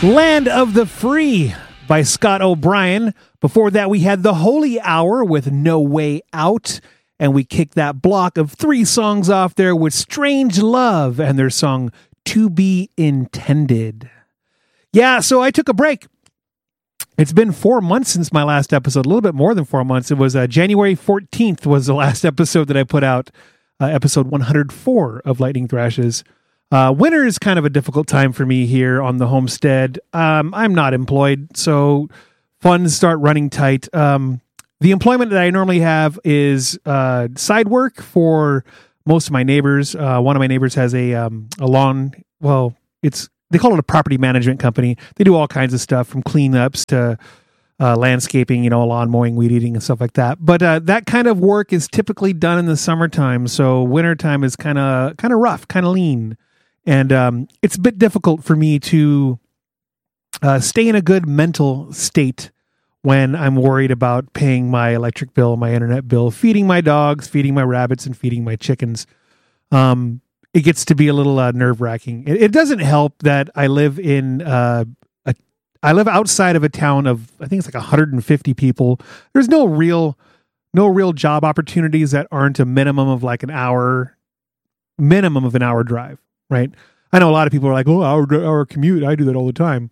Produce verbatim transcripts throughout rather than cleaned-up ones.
Land of the Free by Scott O'Brien. Before that, we had The Holy Hour with No Way Out. And we kicked that block of three songs off there with Strange Love and their song To Be Intended. Yeah, so I took a break. It's been four months since my last episode, a little bit more than four months. It was uh, January fourteenth was the last episode that I put out, uh, episode one hundred four of Lightning Thrashes. Uh, winter is kind of a difficult time for me here on the homestead. Um, I'm not employed, so funds start running tight. Um, the employment that I normally have is uh, side work for most of my neighbors. Uh, one of my neighbors has a um, a lawn. Well, it's they call it a property management company. They do all kinds of stuff from cleanups to uh, landscaping, you know, lawn mowing, weed eating, and stuff like that. But uh, that kind of work is typically done in the summertime, so wintertime is kind of kind of rough, kind of lean. And um, it's a bit difficult for me to uh, stay in a good mental state when I'm worried about paying my electric bill, my internet bill, feeding my dogs, feeding my rabbits, and feeding my chickens. Um, it gets to be a little uh, nerve-wracking. It, it doesn't help that I live in uh, a, I live outside of a town of, I think it's like one hundred fifty people. There's no real no real job opportunities that aren't a minimum of like an hour, minimum of an hour drive. Right. I know a lot of people are like, oh, hour, hour commute. I do that all the time.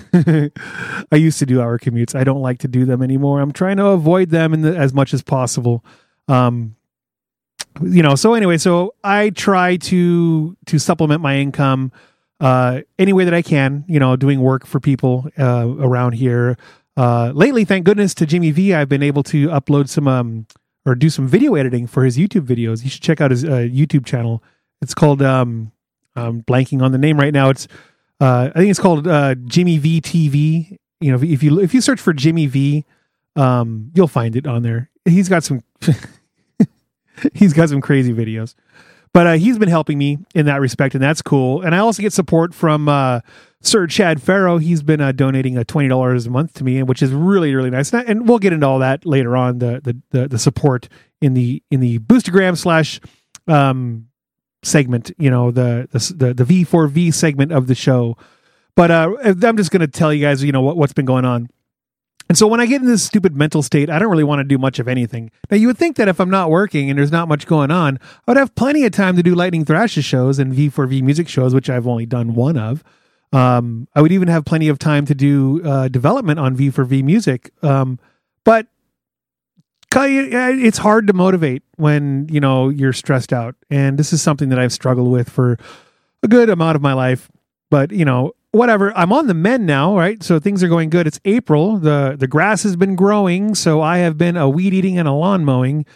I used to do hour commutes. I don't like to do them anymore. I'm trying to avoid them in the, as much as possible. Um, you know, so anyway, so I try to, to supplement my income, uh, any way that I can, you know, doing work for people, uh, around here. Uh, lately, thank goodness to Jimmy V, I've been able to upload some, um, or do some video editing for his YouTube videos. You should check out his, uh, YouTube channel. It's called, um, I'm blanking on the name right now. It's, uh, I think it's called, uh, Jimmy V T V. You know, if you, if you search for Jimmy V, um, you'll find it on there. He's got some, he's got some crazy videos, but, uh, he's been helping me in that respect, and that's cool. And I also get support from, uh, Sir Chad Farrow. He's been, uh, donating a twenty dollars a month to me, which is really, really nice. And, I, and we'll get into all that later on, the, the, the, the support in the, in the Boostergram slash, um, segment, you know, the, the the V four V segment of the show. But uh, I'm just going to tell you guys, you know, what, what's been going on. And so when I get in this stupid mental state, I don't really want to do much of anything. Now, you would think that if I'm not working and there's not much going on, I would have plenty of time to do Lightning Thrashes shows and V four V music shows, which I've only done one of. Um, I would even have plenty of time to do uh, development on V four V music. Um, but it's hard to motivate when, you know, you're stressed out. And this is something that I've struggled with for a good amount of my life. But, you know, whatever. I'm on the mend now, right? So things are going good. It's April. The the grass has been growing. So I have been a weed eating and a lawn mowing.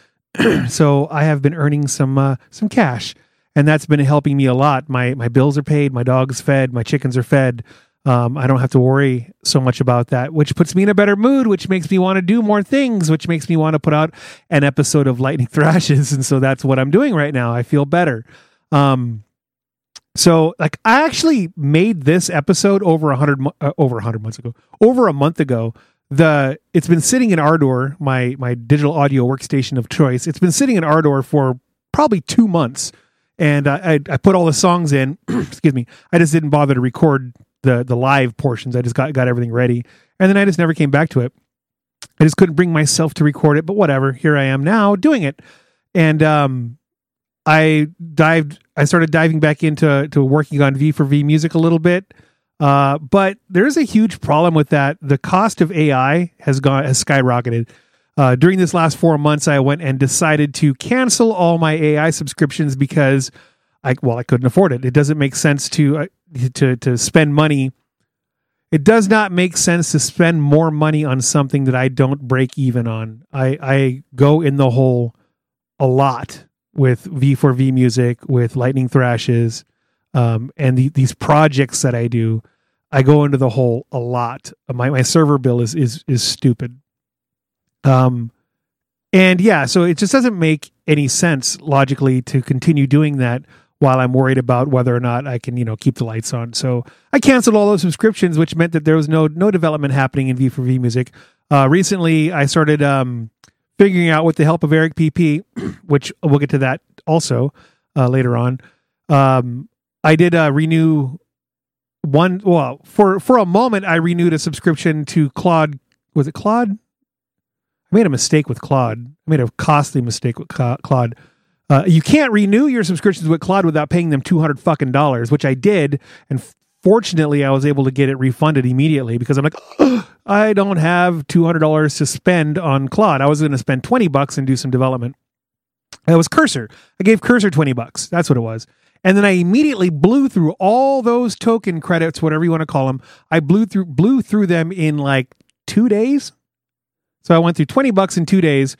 So I have been earning some uh, some cash. And that's been helping me a lot. My my bills are paid. My dog's fed. My chickens are fed. Um, I don't have to worry so much about that, which puts me in a better mood, which makes me want to do more things, which makes me want to put out an episode of Lightning Thrashes. And so that's what I'm doing right now. I feel better. Um, so like I actually made this episode over a hundred, uh, over a hundred months ago, over a month ago. The, it's been sitting in Ardor, my, my digital audio workstation of choice. It's been sitting in Ardor for probably two months. And uh, I, I put all the songs in, excuse me. I just didn't bother to record the the live portions. I just got, got everything ready. And then I just never came back to it. I just couldn't bring myself to record it, but whatever. Here I am now doing it. And um, I dived, I started diving back into to working on V four V music a little bit. Uh, but there's a huge problem with that. The cost of A I has gone, has skyrocketed. Uh, during this last four months, I went and decided to cancel all my A I subscriptions because I, well, I couldn't afford it. It doesn't make sense to, uh, to, to spend money. It does not make sense to spend more money on something that I don't break even on. I, I go in the hole a lot with V four V music, with Lightning Thrashes, um, and the, these projects that I do. I go into the hole a lot. My, my server bill is, is, is stupid. Um, and yeah, so it just doesn't make any sense logically to continue doing that while I'm worried about whether or not I can, you know, keep the lights on. So I canceled all those subscriptions, which meant that there was no no development happening in V four V music. Uh, recently, I started um, figuring out with the help of Eric P P, which we'll get to that also uh, later on. Um, I did uh, renew one, well, for, for a moment, I renewed a subscription to Claude. Was it Claude? I made a mistake with Claude. I made a costly mistake with Claude. Uh, you can't renew your subscriptions with Claude without paying them two hundred fucking dollars, which I did. And fortunately, I was able to get it refunded immediately because I'm like, oh, I don't have two hundred dollars to spend on Claude. I was going to spend twenty bucks and do some development. It was Cursor. I gave Cursor twenty bucks. That's what it was. And then I immediately blew through all those token credits, whatever you want to call them. I blew through, blew through them in like two days. So I went through twenty bucks in two days.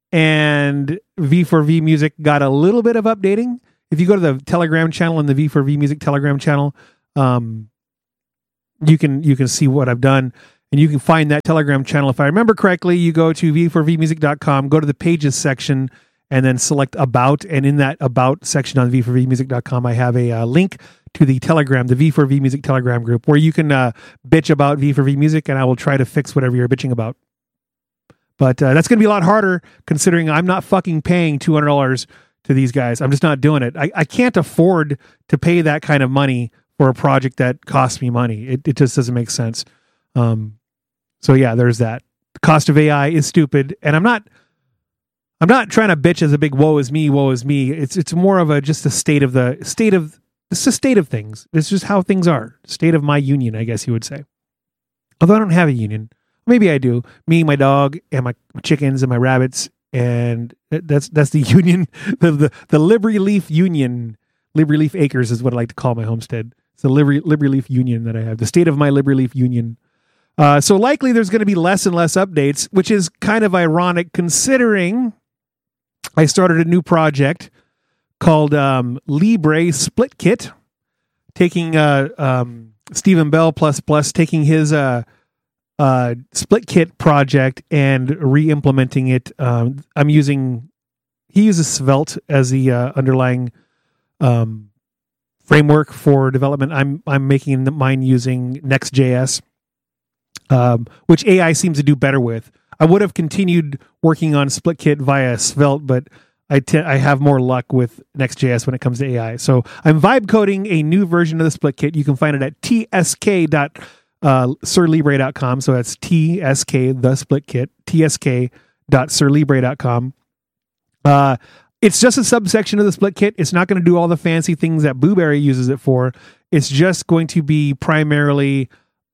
And V four V Music got a little bit of updating. If you go to the Telegram channel and the V four V Music Telegram channel, um, you can you can see what I've done, and you can find that Telegram channel. If I remember correctly, you go to v four v music dot com, go to the Pages section, and then select About. And in that About section on v four v music dot com, I have a uh, link to the Telegram, the V four V Music Telegram group, where you can uh, bitch about V four V Music, and I will try to fix whatever you're bitching about. But uh, that's going to be a lot harder considering I'm not fucking paying two hundred dollars to these guys. I'm just not doing it. I, I can't afford to pay that kind of money for a project that costs me money. It, it just doesn't make sense. Um, so yeah, there's that. The cost of A I is stupid. And I'm not, I'm not trying to bitch as a big woe is me, woe is me. It's, it's more of a, just a state of the state of, it's the state of things. It's just how things are. State of my union, I guess you would say. Although I don't have a union. Maybe I do. Me, my dog, and my chickens and my rabbits, and that's that's the union, the the, the Liberty Leaf Union. Liberty Leaf Acres is what I like to call my homestead. It's the Liberty Liberty Leaf Union that I have. The state of my Liberty Leaf Union. Uh, so likely there's going to be less and less updates, which is kind of ironic considering I started a new project called um, Libre Split Kit, taking uh, um, Stephen Bell plus plus taking his. Uh, Uh, split kit project and re-implementing it. Um, I'm using, he uses Svelte as the uh, underlying um, framework for development. I'm I'm making mine using Next.js, um, which A I seems to do better with. I would have continued working on split kit via Svelte, but I te- I have more luck with Next.js when it comes to A I. So I'm vibe coding a new version of the split kit. You can find it at t s k dot com. Uh, Sir Libre dot com. So that's T S K, the split kit, T S K dot Sir Libre dot com. Uh, it's just a subsection of the split kit. It's not going to do all the fancy things that Blueberry uses it for. It's just going to be primarily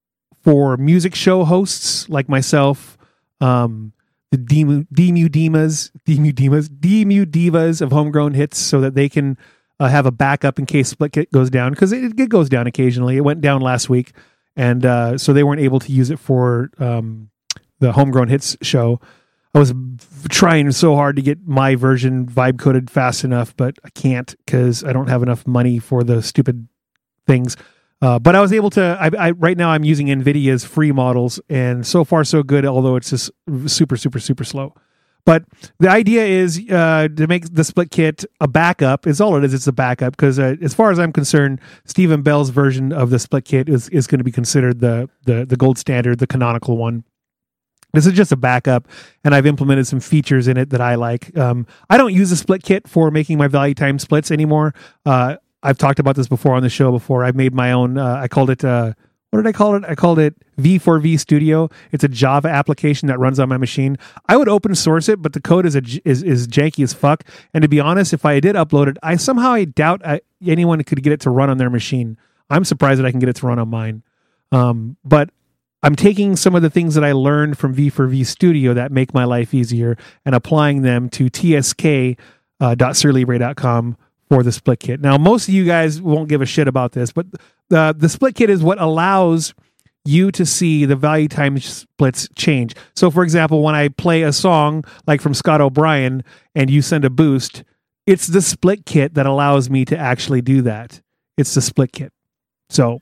for music show hosts like myself, um, the Demu, Demu Divas, Demu Divas, Demu Divas of Homegrown Hits, so that they can uh, have a backup in case split kit goes down, because it, it goes down occasionally. It went down last week. And uh, so they weren't able to use it for um, the Homegrown Hits show. I was trying so hard to get my version vibe coded fast enough, but I can't because I don't have enough money for the stupid things. Uh, but I was able to, I, I right now I'm using NVIDIA's free models, and so far so good, although it's just super, super, super slow. But the idea is uh, to make the split kit a backup. Is all it is. It's a backup because, uh, as far as I'm concerned, Stephen Bell's version of the split kit is, is going to be considered the, the the gold standard, the canonical one. This is just a backup, and I've implemented some features in it that I like. Um, I don't use the split kit for making my value time splits anymore. Uh, I've talked about this before on the show before. I've made my own. Uh, I called it. Uh, What did I call it? I called it V four V Studio. It's a Java application that runs on my machine. I would open source it, but the code is a, is is janky as fuck. And to be honest, if I did upload it, I somehow I doubt I, anyone could get it to run on their machine. I'm surprised that I can get it to run on mine. Um, but I'm taking some of the things that I learned from V four V Studio that make my life easier and applying them to T S K dot Sir Libre dot com for the split kit. Now, most of you guys won't give a shit about this, but the the split kit is what allows you to see the value time splits change. So, for example, when I play a song like from Scott O'Brien and you send a boost, it's the split kit that allows me to actually do that. It's the split kit. So,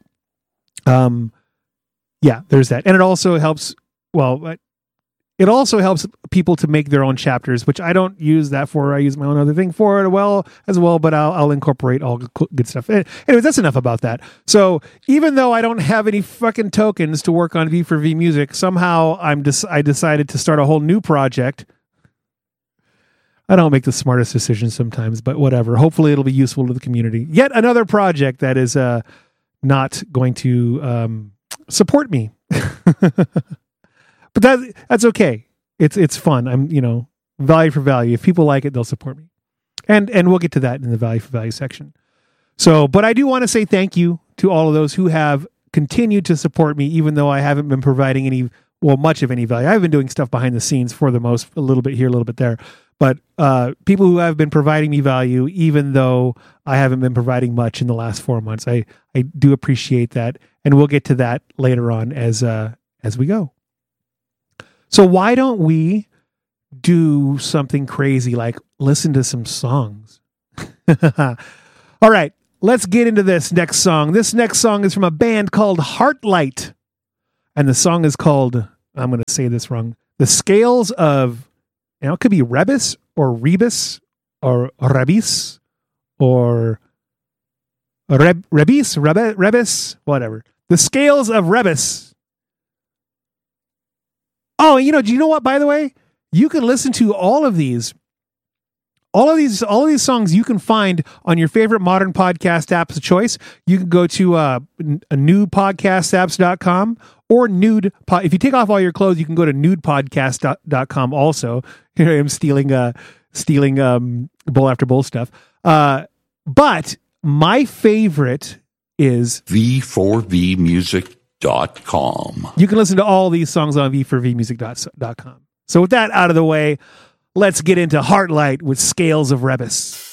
um, yeah, there's that. And it also helps, well, it also helps people to make their own chapters, which I don't use that for. I use my own other thing for it well as well, but I'll, I'll incorporate all good stuff. Anyways, that's enough about that. So even though I don't have any fucking tokens to work on V four V music, somehow I'm des- I decided to start a whole new project. I don't make the smartest decisions sometimes, but whatever. Hopefully it'll be useful to the community. Yet another project that is uh, not going to um, support me. But that that's okay. It's it's fun. I'm you know value for value. If people like it, they'll support me, and and we'll get to that in the value for value section. So, but I do want to say thank you to all of those who have continued to support me, even though I haven't been providing any well much of any value. I've been doing stuff behind the scenes for the most, a little bit here, a little bit there. But uh, people who have been providing me value, even though I haven't been providing much in the last four months, I I do appreciate that, and we'll get to that later on as uh, as we go. So why don't we do something crazy like listen to some songs? All right, let's get into this next song. This next song is from a band called Heartlight, and the song is called, I'm going to say this wrong, The Scales of, you know, it could be Rebus or Rebus or Rebis or Reb, Rebis, Rebe, Rebus, whatever. The Scales of Rebus. Oh, you know, do you know what, by the way? You can listen to all of these. All of these, all of these songs you can find on your favorite modern podcast apps of choice. You can go to uh, nude podcast apps dot com or nude. If you take off all your clothes, you can go to nude podcast dot com also. Here I am stealing, uh, stealing um, bowl after bowl stuff. Uh, but my favorite is V four V music dot com. You can listen to all these songs on V four V music dot com. So with that out of the way, let's get into Heartlight with Scales of Rebus.